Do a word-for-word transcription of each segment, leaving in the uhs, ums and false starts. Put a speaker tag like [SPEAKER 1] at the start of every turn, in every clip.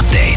[SPEAKER 1] Update.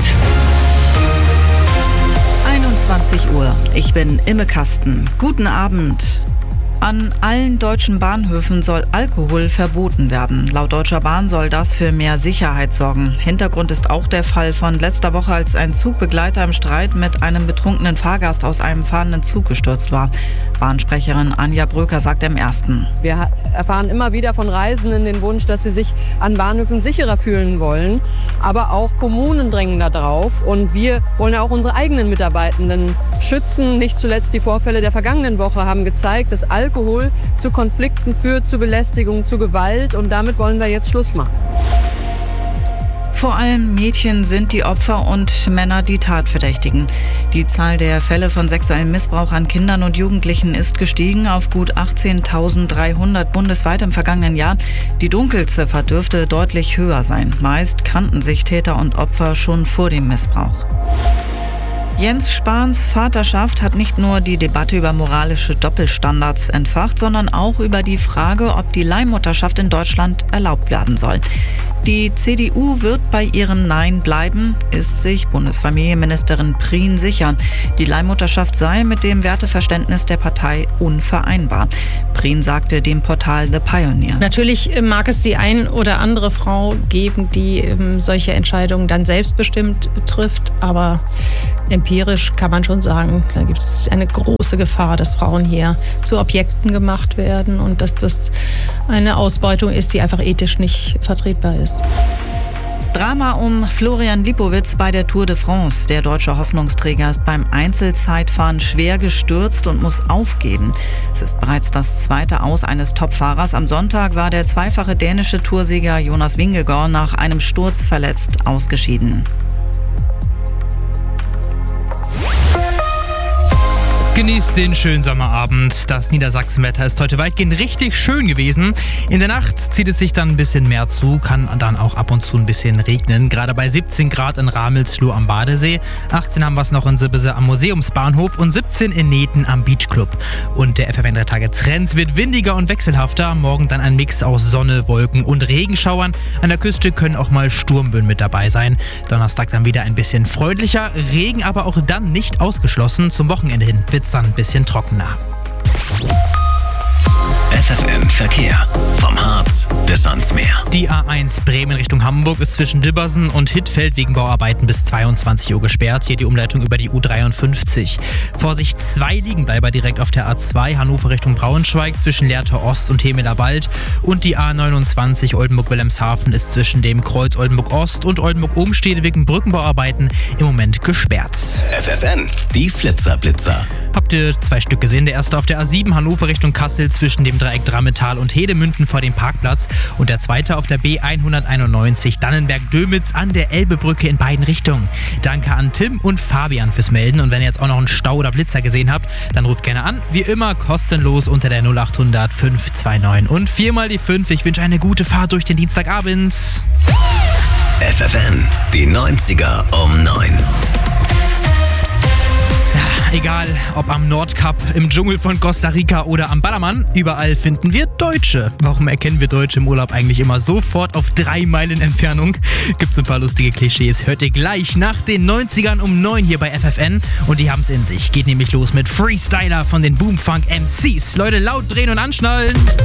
[SPEAKER 2] einundzwanzig Uhr. Ich bin Imme Kasten. Guten Abend. An allen deutschen Bahnhöfen soll Alkohol verboten werden. Laut Deutscher Bahn soll das für mehr Sicherheit sorgen. Hintergrund ist auch der Fall von letzter Woche, als ein Zugbegleiter im Streit mit einem betrunkenen Fahrgast aus einem fahrenden Zug gestürzt war. Bahnsprecherin Anja Bröker sagt im Ersten.
[SPEAKER 3] Wir erfahren immer wieder von Reisenden den Wunsch, dass sie sich an Bahnhöfen sicherer fühlen wollen. Aber auch Kommunen drängen da drauf. Und wir wollen ja auch unsere eigenen Mitarbeitenden schützen. Nicht zuletzt die Vorfälle der vergangenen Woche haben gezeigt, dass Alkohol zu Konflikten führt, zu Belästigung, zu Gewalt. Und damit wollen wir jetzt Schluss machen.
[SPEAKER 2] Vor allem Mädchen sind die Opfer und Männer die Tatverdächtigen. Die Zahl der Fälle von sexuellem Missbrauch an Kindern und Jugendlichen ist gestiegen auf gut achtzehntausenddreihundert bundesweit im vergangenen Jahr. Die Dunkelziffer dürfte deutlich höher sein. Meist kannten sich Täter und Opfer schon vor dem Missbrauch. Jens Spahns Vaterschaft hat nicht nur die Debatte über moralische Doppelstandards entfacht, sondern auch über die Frage, ob die Leihmutterschaft in Deutschland erlaubt werden soll. Die C D U wird bei ihrem Nein bleiben, ist sich Bundesfamilienministerin Prien sicher. Die Leihmutterschaft sei mit dem Werteverständnis der Partei unvereinbar. Prien sagte dem Portal The Pioneer.
[SPEAKER 4] Natürlich mag es die ein oder andere Frau geben, die ähm, solche Entscheidungen dann selbstbestimmt trifft, aber empirisch kann man schon sagen, da gibt es eine große Gefahr, dass Frauen hier zu Objekten gemacht werden und dass das eine Ausbeutung ist, die einfach ethisch nicht vertretbar ist.
[SPEAKER 2] Drama um Florian Lipowitz bei der Tour de France. Der deutsche Hoffnungsträger ist beim Einzelzeitfahren schwer gestürzt und muss aufgeben. Es ist bereits das zweite Aus eines Topfahrers. Am Sonntag war der zweifache dänische Toursieger Jonas Vingegaard nach einem Sturz verletzt ausgeschieden.
[SPEAKER 5] Genießt den schönen Sommerabend. Das Niedersachsenwetter ist heute weitgehend richtig schön gewesen. In der Nacht zieht es sich dann ein bisschen mehr zu, kann dann auch ab und zu ein bisschen regnen. Gerade bei siebzehn Grad in Ramelsloh am Badesee, achtzehn haben wir es noch in Sibbese am Museumsbahnhof und siebzehn in Neten am Beachclub. Und der F F N drei Tage Trends wird windiger und wechselhafter. Morgen dann ein Mix aus Sonne, Wolken und Regenschauern. An der Küste können auch mal Sturmböen mit dabei sein. Donnerstag dann wieder ein bisschen freundlicher, Regen aber auch dann nicht ausgeschlossen. Zum Wochenende hin wird dann ein bisschen trockener.
[SPEAKER 1] F F N Verkehr. Vom Harz bis ans Meer.
[SPEAKER 5] Die A eins Bremen Richtung Hamburg ist zwischen Dibbersen und Hittfeld wegen Bauarbeiten bis zweiundzwanzig Uhr gesperrt. Hier die Umleitung über die U dreiundfünfzig. Vorsicht, zwei Liegenbleiber direkt auf der A zwei Hannover Richtung Braunschweig zwischen Lehrter Ost und Hemeler Wald. Und die A neunundzwanzig Oldenburg-Wilhelmshaven ist zwischen dem Kreuz Oldenburg Ost und Oldenburg-Obenstede wegen Brückenbauarbeiten im Moment gesperrt.
[SPEAKER 1] F F N, die Flitzer-Blitzer.
[SPEAKER 5] Habt ihr zwei Stück gesehen? Der erste auf der A sieben Hannover Richtung Kassel zwischen dem Dreieck Drammetal und Hedemünden vor dem Parkplatz und der zweite auf der B hunderteinundneunzig Dannenberg-Dömitz an der Elbebrücke in beiden Richtungen. Danke an Tim und Fabian fürs Melden und wenn ihr jetzt auch noch einen Stau oder Blitzer gesehen habt, dann ruft gerne an. Wie immer kostenlos unter der null achthundert fünf zwei neun und viermal die fünf. Ich wünsche eine gute Fahrt durch den Dienstagabend.
[SPEAKER 1] F F N, die neunziger um neun.
[SPEAKER 5] Egal, ob am Nordkap, im Dschungel von Costa Rica oder am Ballermann, überall finden wir Deutsche. Warum erkennen wir Deutsche im Urlaub eigentlich immer sofort auf drei Meilen Entfernung? Gibt's ein paar lustige Klischees. Hört ihr gleich nach den neunzigern um neun hier bei F F N. Und die haben's in sich. Geht nämlich los mit Freestyler von den Boomfunk M Cs. Leute, laut drehen und anschnallen.